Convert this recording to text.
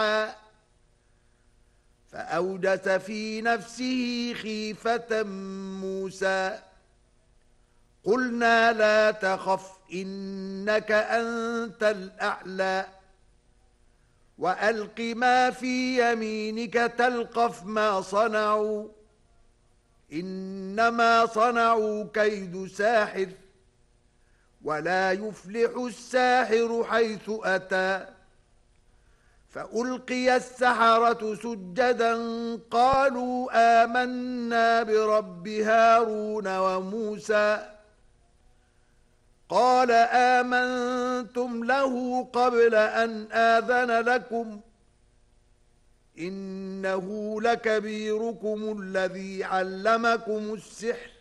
فأوجس في نفسه خيفة موسى. قلنا لا تخف إنك أنت الأعلى وألق ما في يمينك تلقف ما صنعوا إنما صنعوا كيد ساحر ولا يفلح الساحر حيث أتى. فألقي السحرة سجدا قالوا آمنا برب هارون وموسى. قال آمنتم له قبل أن آذن لكم إنه لكبيركم الذي علمكم السحر